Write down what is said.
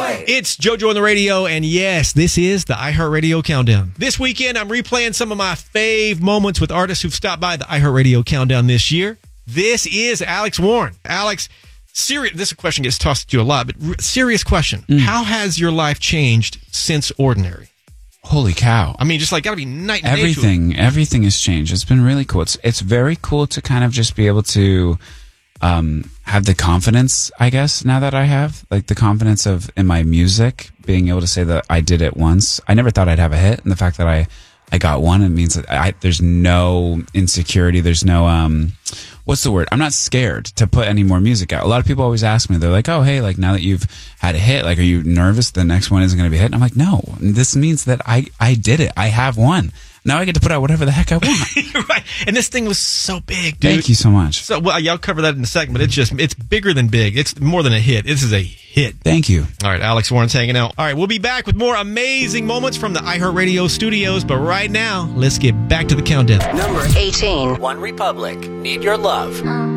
way. It's JoJo on the radio, and yes, this is the iHeartRadio Countdown. This weekend, I'm replaying some of my fave moments with artists who've stopped by the iHeartRadio Countdown this year. This is Alex Warren. Alex, this question gets tossed at you a lot, but serious question. How has your life changed since Ordinary? Holy cow. I mean, just like, gotta be night and day. Everything has changed. It's been really cool. It's very cool to kind of just be able to have the confidence, I guess, now that I have, like the confidence in my music, being able to say that I did it once. I never thought I'd have a hit, and the fact that I got one, it means that there's no insecurity. There's no, what's the word? I'm not scared to put any more music out. A lot of people always ask me, they're like, oh, hey, like now that you've had a hit, like, are you nervous the next one isn't going to be a hit? And I'm like, no, this means that I did it. I have one. Now I get to put out whatever the heck I want. You're right. And this thing was so big, dude. Thank you so much. So, well, I'll cover that in a second, but it's bigger than big. It's more than a hit. This is a hit. Thank you. All right, Alex Warren's hanging out. All right, we'll be back with more amazing moments from the iHeartRadio studios, but right now, let's get back to the countdown. Number 18. One Republic. Need Your Love.